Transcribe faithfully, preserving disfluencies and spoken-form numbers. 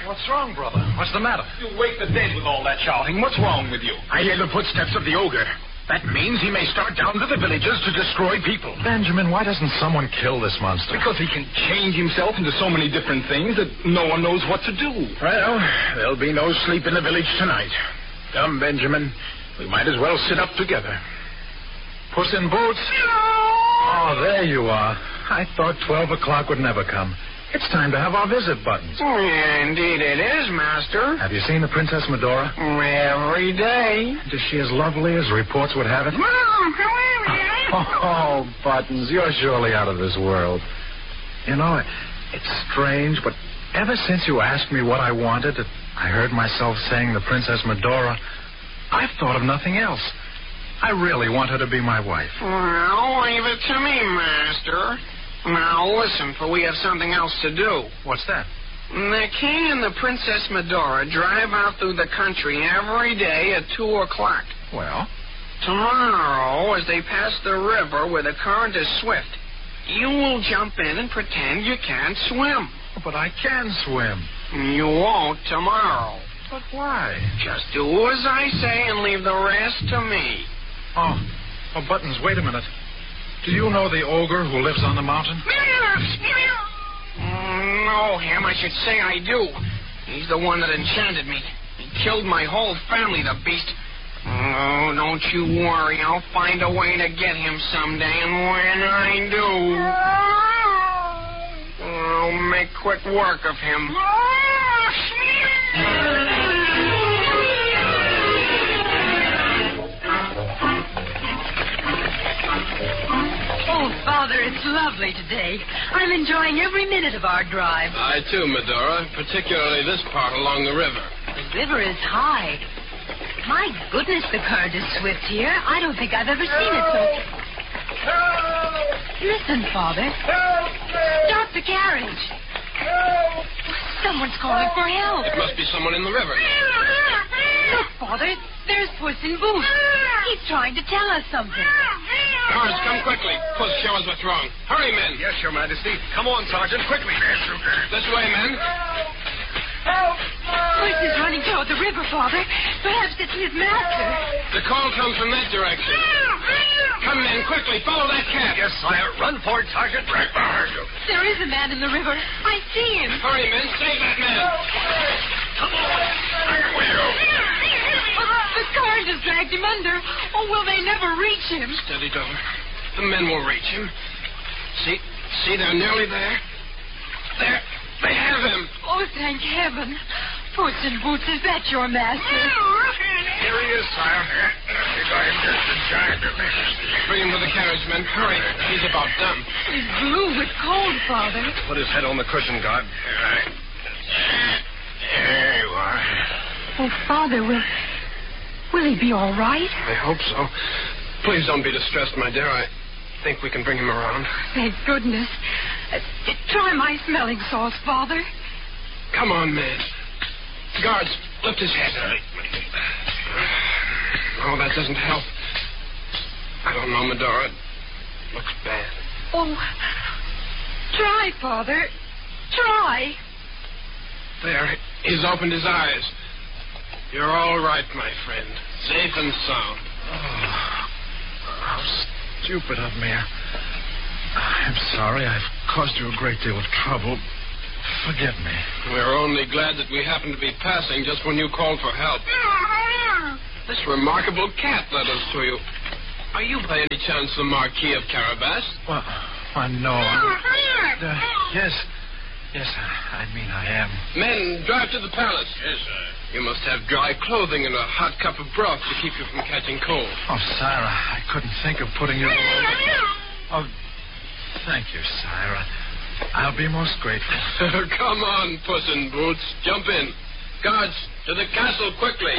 What's wrong, brother? What's the matter? You wake the dead with all that shouting. What's wrong with you? I hear the footsteps of the ogre. That means he may start down to the villages to destroy people. Benjamin, why doesn't someone kill this monster? Because he can change himself into so many different things that no one knows what to do. Well, there'll be no sleep in the village tonight. Come, Benjamin. We might as well sit up together. Puss in Boots? Oh, there you are. I thought twelve o'clock would never come. It's time to have our visit buttons. Oh, yeah, indeed it is, Master. Have you seen the Princess Medora? Every day. Is she as lovely as reports would have it? Oh, Buttons, you're surely out of this world. You know, it's strange, but ever since you asked me what I wanted, I heard myself saying the Princess Medora, I've thought of nothing else. I really want her to be my wife. Well, leave it to me, Master. Now, listen, for we have something else to do. What's that? The king and the Princess Medora drive out through the country every day at two o'clock. Well? Tomorrow, as they pass the river where the current is swift, you will jump in and pretend you can't swim. But I can swim. You won't tomorrow. But why? Just do as I say and leave the rest to me. Oh, oh, Buttons, wait a minute. Do you know the ogre who lives on the mountain? No, him, I should say I do. He's the one that enchanted me. He killed my whole family, the beast. Oh, don't you worry. I'll find a way to get him someday, and when I do, I'll make quick work of him. Oh, Father, it's lovely today. I'm enjoying every minute of our drive. I, too, Medora, particularly this part along the river. The river is high. My goodness, the current is swift here. I don't think I've ever seen it so... Listen, Father. Stop the carriage. Someone's calling for help. It must be someone in the river. Look, Father, there's Puss in Boots. He's trying to tell us something. Guards, come quickly. Puss, show us what's wrong. Hurry, men. Yes, Your Majesty. Come on, Sergeant, quickly. This way, men. Puss is running toward the river, Father. Perhaps it's his master. The call comes from that direction. Come, men, quickly. Follow that cat. Yes, sire. Run for it, Sergeant. Right behind you. There is a man in the river. I see him. Hurry, men. Save that man. Come on. Here we go. The current has dragged him under. Oh, will they never reach him? Steady, Dover. The men will reach him. See? See, they're nearly there. There. They have him. Oh, thank heaven. Puss in Boots, is that your master? Here he is, sire. He's going just in time to make us. Bring him to the carriage, men. Hurry. He's about done. He's blue with cold, Father. Put his head on the cushion, guard. All right. There you are. Oh, Father, will... Will he be all right? I hope so. Please don't be distressed, my dear. I think we can bring him around. Thank goodness. Uh, try my smelling sauce, Father. Come on, man. Guards, lift his head. Oh, that doesn't help. I don't know, Medora. It looks bad. Oh, try, Father. Try. There, he's opened his eyes. You're all right, my friend. Safe and sound. Oh, how stupid of me. I'm sorry. I've caused you a great deal of trouble. Forgive me. We're only glad that we happened to be passing just when you called for help. This remarkable cat led us to you. Are you by any chance the Marquis of Carabas? Well, I know. Uh, yes. Yes, I mean I am. Men, drive to the palace. Yes, sir. You must have dry clothing and a hot cup of broth to keep you from catching cold. Oh, Sarah, I couldn't think of putting you... Oh, thank you, Sarah. I'll be most grateful. Come on, Puss in Boots. Jump in. Guards, to the castle quickly.